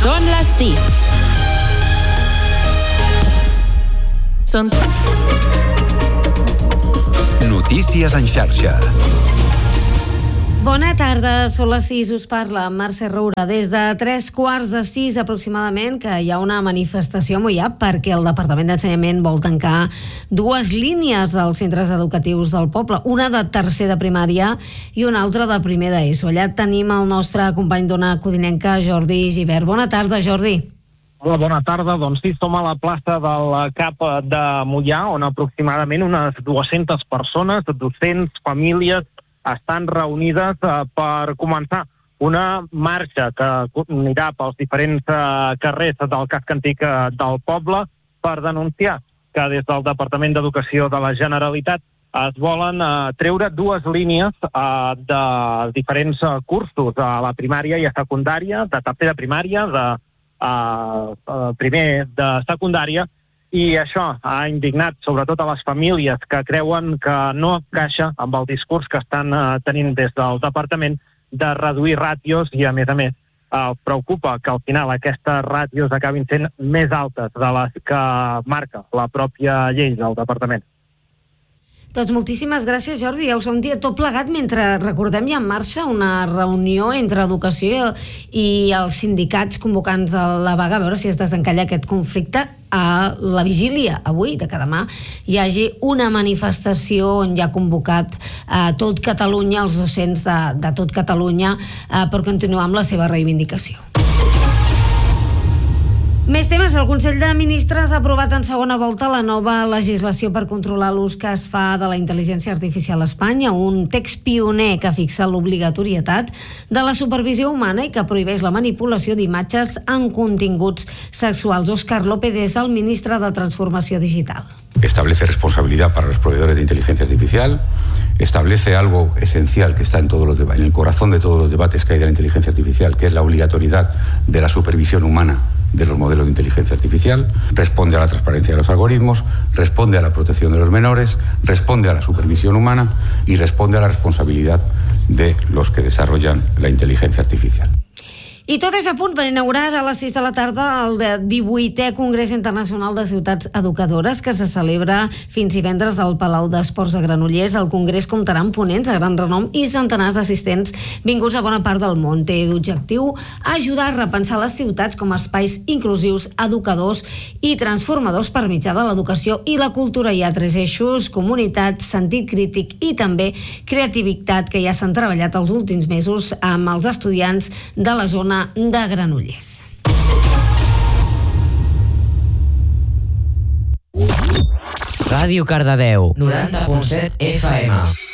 Són les 6. Notícies en xarxa. Bona tarda, són les 6, us parla Mercè Roura. Des de 3:15 aproximadament que hi ha una manifestació a Moià perquè el Departament d'Ensenyament vol tancar 2 línies als centres educatius del poble, una de tercer de primària i una altra de primer d'ESO. Allà tenim el nostre company d'Ona Codinenca, Jordi Gibert. Bona tarda, Jordi. Hola, bona tarda. Doncs sí, som a la plaça del CAP de Moià, on aproximadament unes 200 persones, docents, famílies, estan reunides per començar una marxa que anirà pels diferents carrers del casc antic del poble per denunciar que des del Departament d'Educació de la Generalitat es volen treure 2 línies de diferents cursos a la primària i a secundària, de tercer de primària, de primer de secundària, i això ha indignat sobretot a les famílies que creuen que no encaixa amb el discurs que estan tenint des del departament de reduir ràtios i, a més, preocupa que al final aquestes ràtios acabin sent més altes de les que marca la pròpia llei del departament. Doncs moltíssimes gràcies, Jordi. Ja us hem dit tot plegat mentre, recordem, hi ha en marxa una reunió entre educació i els sindicats convocants de la vaga, a veure si es desencalla aquest conflicte a la vigília avui, de que demà hi hagi una manifestació on hi ha convocat a tot Catalunya, els docents de tot Catalunya, per continuar amb la seva reivindicació. Més temes. El Consell de Ministres ha aprovat en segona volta la nova legislació per controlar l'ús que es fa de la intel·ligència artificial a Espanya, un text pioner que fixa l'obligatorietat de la supervisió humana i que prohibeix la manipulació d'imatges en continguts sexuals. Óscar López és el ministre de Transformació Digital. Establece responsabilidad para los proveedores de inteligencia artificial, establece algo esencial que está en el corazón de todos los debates que hay de la inteligencia artificial, que es la obligatoriedad de la supervisión humana de los modelos de inteligencia artificial, responde a la transparencia de los algoritmos, responde a la protección de los menores, responde a la supervisión humana y responde a la responsabilidad de los que desarrollan la inteligencia artificial. I tot és a punt per inaugurar a les 6 de la tarda el 18è Congrés Internacional de Ciutats Educadores, que se celebra fins divendres al Palau d'Esports de Granollers. El Congrés comptarà amb ponents de gran renom i centenars d'assistents vinguts a bona part del món. Té d'objectiu ajudar a repensar les ciutats com a espais inclusius, educadors i transformadors per mitjà de l'educació i la cultura. Hi ha 3 eixos: comunitat, sentit crític i també creativitat, que ja s'han treballat els últims mesos amb els estudiants de la zona de Granollers. Ràdio Cardedeu, 90.7 FM.